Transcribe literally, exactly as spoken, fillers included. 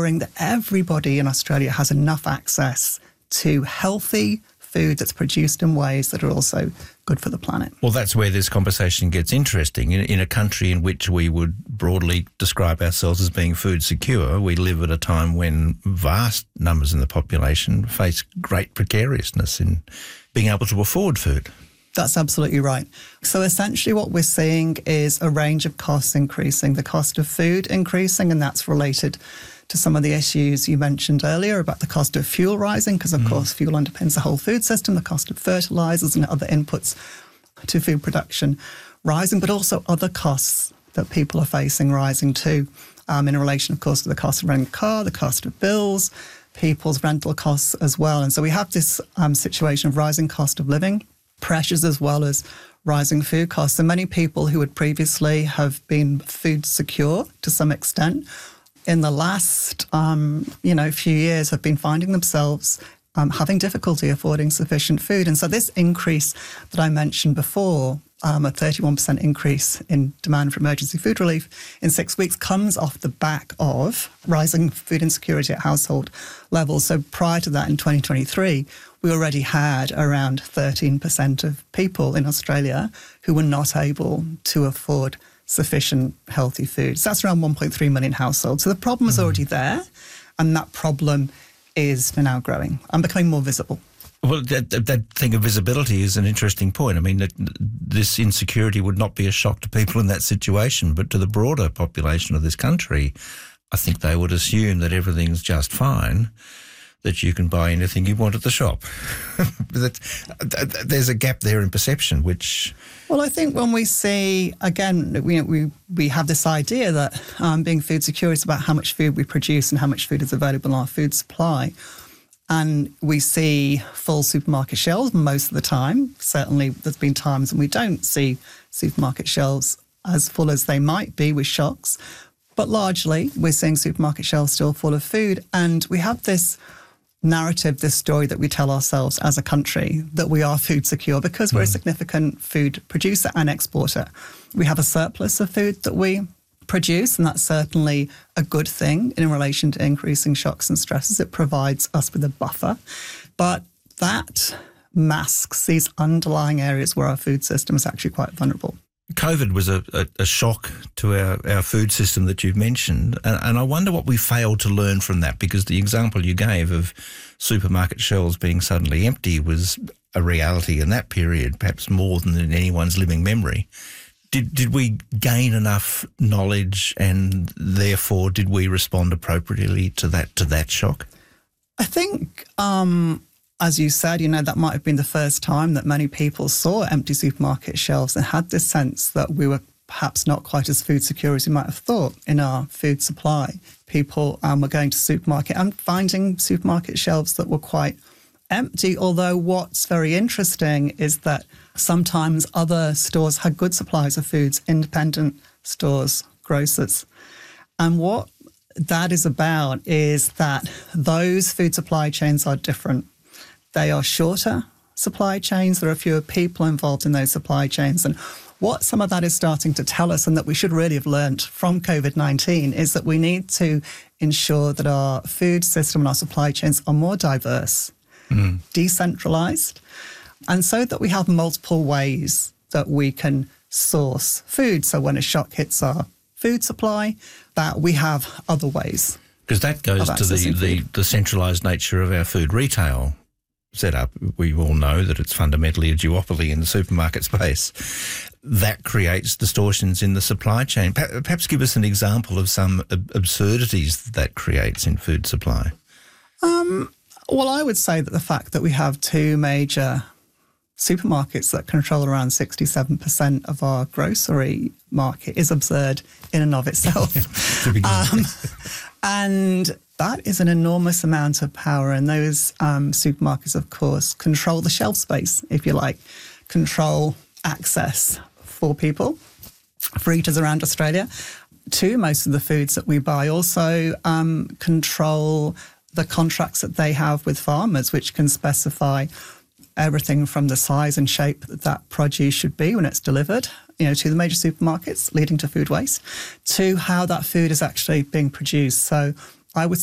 ensuring that everybody in Australia has enough access to healthy food that's produced in ways that are also good for the planet. Well, that's where this conversation gets interesting. In, in a country in which we would broadly describe ourselves as being food secure, we live at a time when vast numbers in the population face great precariousness in being able to afford food. That's absolutely right. So essentially what we're seeing is a range of costs increasing, the cost of food increasing, and that's related to some of the issues you mentioned earlier about the cost of fuel rising, because of mm. course fuel underpins the whole food system, the cost of fertilisers and other inputs to food production rising, but also other costs that people are facing rising too, um, in relation, of course, to the cost of renting a car, the cost of bills, people's rental costs as well. And so we have this um, situation of rising cost of living pressures as well as rising food costs. And many people who would previously have been food secure to some extent in the last, um, you know, few years have been finding themselves um, having difficulty affording sufficient food. And so this increase that I mentioned before, um, a thirty-one percent increase in demand for emergency food relief in six weeks comes off the back of rising food insecurity at household levels. So prior to that in twenty twenty-three, we already had around thirteen percent of people in Australia who were not able to afford sufficient healthy food. So that's around one point three million households. So the problem is already there, and that problem is now growing and becoming more visible. Well, that, that thing of visibility is an interesting point. I mean, that this insecurity would not be a shock to people in that situation, but to the broader population of this country, I think they would assume that everything's just fine, that you can buy anything you want at the shop. that, there's a gap there in perception, which... Well, I think when we see, again, we we, we have this idea that um, being food secure is about how much food we produce and how much food is available in our food supply. And we see full supermarket shelves most of the time. Certainly there's been times when we don't see supermarket shelves as full as they might be with shocks. But largely we're seeing supermarket shelves still full of food. And we have this narrative, this story that we tell ourselves as a country that we are food secure because we're mm. a significant food producer and exporter. We have a surplus of food that we produce, and that's certainly a good thing in relation to increasing shocks and stresses. It provides us with a buffer. But that masks these underlying areas where our food system is actually quite vulnerable. COVID was a, a, a shock to our, our food system that you've mentioned, and, and I wonder what we failed to learn from that, because the example you gave of supermarket shelves being suddenly empty was a reality in that period, perhaps more than in anyone's living memory. Did did we gain enough knowledge, and therefore did we respond appropriately to that to that shock? I think, um, as you said, you know, that might have been the first time that many people saw empty supermarket shelves and had this sense that we were perhaps not quite as food secure as we might have thought in our food supply. People um, were going to supermarket and finding supermarket shelves that were quite empty, although what's very interesting is that sometimes other stores had good supplies of foods, independent stores, grocers. And what that is about is that those food supply chains are different. They are shorter supply chains. There are fewer people involved in those supply chains. And what some of that is starting to tell us, and that we should really have learned from COVID nineteen, is that we need to ensure that our food system and our supply chains are more diverse, mm. decentralised, and so that we have multiple ways that we can source food. So when a shock hits our food supply, that we have other ways. Because that goes to the, the, the centralised nature of our food retail setup. We all know that it's fundamentally a duopoly in the supermarket space. That creates distortions in the supply chain. Perhaps give us an example of some absurdities that creates in food supply. Um, well, I would say that the fact that we have two major supermarkets that control around sixty-seven percent of our grocery market is absurd in and of itself. um, and that is an enormous amount of power. And those um, supermarkets, of course, control the shelf space, if you like, control access for people, for eaters around Australia, to most of the foods that we buy. Also um, control the contracts that they have with farmers, which can specify everything from the size and shape that that produce should be when it's delivered, you know, to the major supermarkets, leading to food waste, to how that food is actually being produced. So I would